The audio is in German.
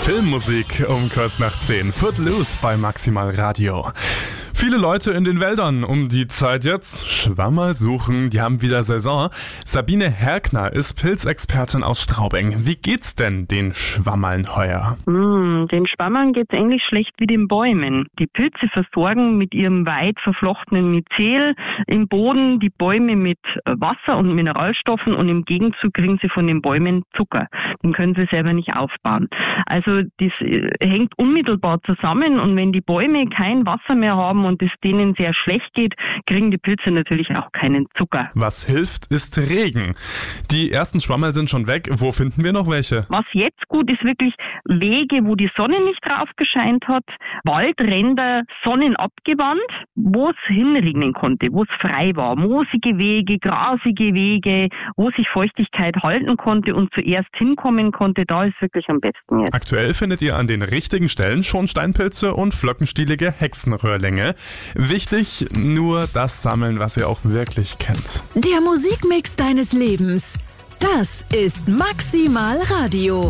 Filmmusik um kurz nach 10. Footloose bei Maximal Radio. Viele Leute in den Wäldern um die Zeit jetzt. Schwammerl suchen, die haben wieder Saison. Sabine Herkner ist Pilzexpertin aus Straubing. Wie geht's denn den Schwammerln heuer? Den Schwammerln geht's ähnlich schlecht wie den Bäumen. Die Pilze versorgen mit ihrem weit verflochtenen Myzel im Boden die Bäume mit Wasser und Mineralstoffen und im Gegenzug kriegen sie von den Bäumen Zucker. Den können sie selber nicht aufbauen. Also das hängt unmittelbar zusammen und wenn die Bäume kein Wasser mehr haben und es denen sehr schlecht geht, kriegen die Pilze natürlich auch keinen Zucker. Was hilft, ist Regen. Die ersten Schwammerl sind schon weg. Wo finden wir noch welche? Was jetzt gut ist, wirklich Wege, wo die Sonne nicht drauf gescheint hat, Waldränder sonnenabgewandt, wo es hinregnen konnte, wo es frei war, moosige Wege, grasige Wege, wo sich Feuchtigkeit halten konnte und zuerst hinkommen konnte, da ist wirklich am besten jetzt. Aktuell findet ihr an den richtigen Stellen schon Steinpilze und flockenstielige Hexenröhrlinge. Wichtig, nur das sammeln, was ihr auch wirklich kennt. Der Musikmix deines Lebens. Das ist Maximal Radio.